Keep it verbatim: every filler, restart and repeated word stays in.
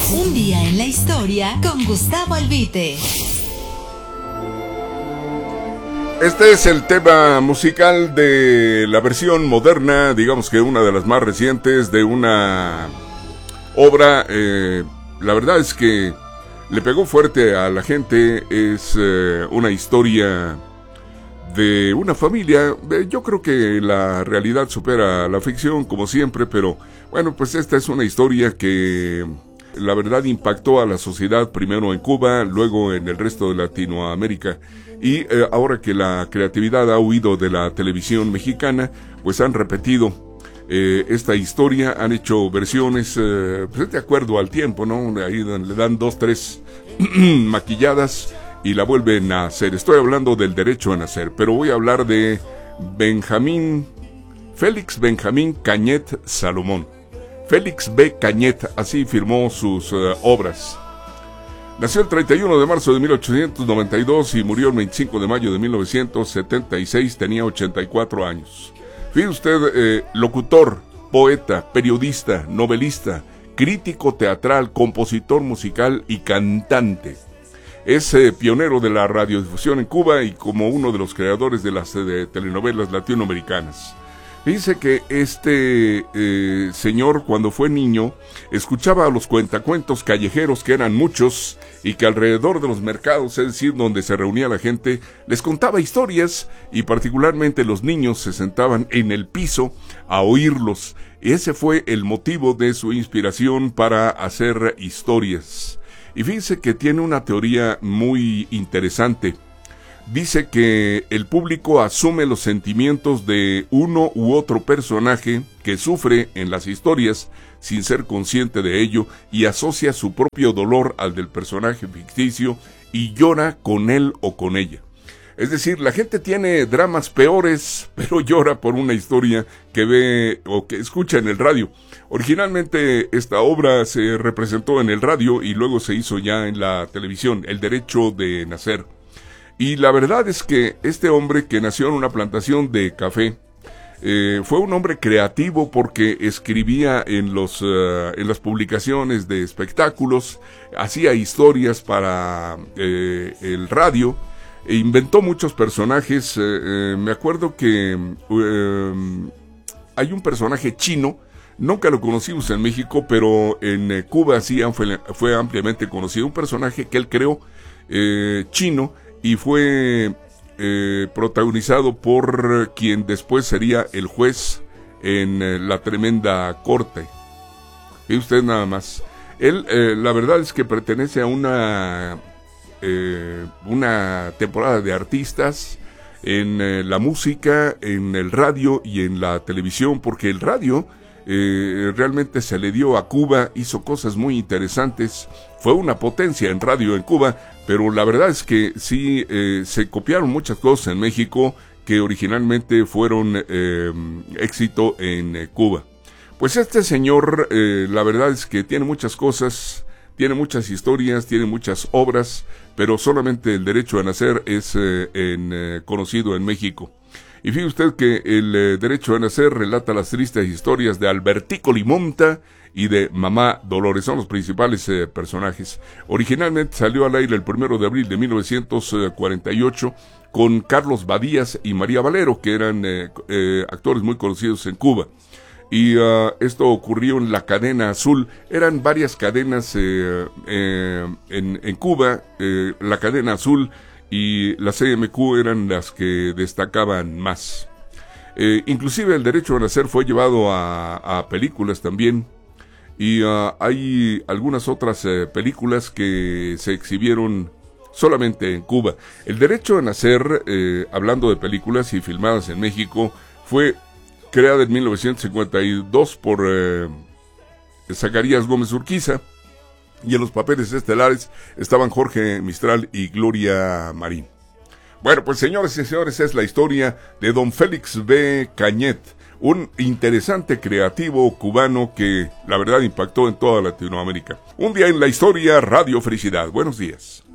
Un día en la historia con Gustavo Albite. Este es el tema musical de la versión moderna, digamos que una de las más recientes de una obra. Eh, la verdad es que le pegó fuerte a la gente. Es eh, una historia de una familia. Eh, yo creo que la realidad supera la ficción, como siempre, pero bueno, pues esta es una historia que la verdad impactó a la sociedad, primero en Cuba, luego en el resto de Latinoamérica. Y eh, ahora que la creatividad ha huido de la televisión mexicana, pues han repetido eh, esta historia, han hecho versiones, eh, pues de acuerdo al tiempo, ¿no? Ahí le dan dos, tres maquilladas y la vuelven a hacer. Estoy hablando del derecho a nacer, pero voy a hablar de Benjamín, Félix Benjamín Cañet Salomón. Félix B. Cañet, así firmó sus uh, obras. Nació el treinta y uno de marzo de mil ochocientos noventa y dos y murió el veinticinco de mayo de mil novecientos setenta y seis, tenía ochenta y cuatro años. Fíjese usted, eh, locutor, poeta, periodista, novelista, crítico teatral, compositor musical y cantante. Es eh, pionero de la radiodifusión en Cuba y como uno de los creadores de las de telenovelas latinoamericanas. Dice que este eh, señor, cuando fue niño, escuchaba a los cuentacuentos callejeros, que eran muchos, y que alrededor de los mercados, es decir, donde se reunía la gente, les contaba historias, y particularmente los niños se sentaban en el piso a oírlos. Ese fue el motivo de su inspiración para hacer historias. Y fíjense que tiene una teoría muy interesante. Dice que el público asume los sentimientos de uno u otro personaje que sufre en las historias sin ser consciente de ello y asocia su propio dolor al del personaje ficticio y llora con él o con ella. Es decir, la gente tiene dramas peores, pero llora por una historia que ve o que escucha en el radio. Originalmente esta obra se representó en el radio y luego se hizo ya en la televisión, El derecho de nacer. Y la verdad es que este hombre, que nació en una plantación de café, eh, fue un hombre creativo porque escribía en los uh, en las publicaciones de espectáculos, hacía historias para eh, el radio, e inventó muchos personajes. Eh, eh, me acuerdo que eh, hay un personaje chino, nunca lo conocimos en México, pero en eh, Cuba sí fue, fue ampliamente conocido, un personaje que él creó eh, chino, y fue eh, protagonizado por quien después sería el juez en eh, la tremenda corte. Y usted nada más. Él, eh, la verdad es que pertenece a una, eh, una temporada de artistas en eh, la música, en el radio y en la televisión, porque el radio eh, realmente se le dio a Cuba, hizo cosas muy interesantes, fue una potencia en radio en Cuba, pero la verdad es que sí eh, se copiaron muchas cosas en México que originalmente fueron eh, éxito en eh, Cuba. Pues este señor, eh, la verdad es que tiene muchas cosas, tiene muchas historias, tiene muchas obras, pero solamente El derecho a nacer es eh, en, eh, conocido en México. Y fíjese usted que El eh, derecho a nacer relata las tristes historias de Albertico Limonta y de Mamá Dolores, son los principales eh, personajes. Originalmente salió al aire el primero de abril de mil novecientos cuarenta y ocho con Carlos Badías y María Valero, que eran eh, eh, actores muy conocidos en Cuba. Y uh, esto ocurrió en la cadena Azul. Eran varias cadenas eh, eh, en, en Cuba. Eh, la cadena Azul y la C M Q eran las que destacaban más. Eh, inclusive El derecho a nacer fue llevado a, a películas también. Y uh, hay algunas otras eh, películas que se exhibieron solamente en Cuba. El derecho a nacer, eh, hablando de películas y filmadas en México, fue creada en mil novecientos cincuenta y dos por eh, Zacarías Gómez Urquiza, y en los papeles estelares estaban Jorge Mistral y Gloria Marín. Bueno, pues señores y señores, es la historia de don Félix B. Cañet, un interesante creativo cubano que la verdad impactó en toda Latinoamérica. Un día en la historia, Radio Felicidad. Buenos días.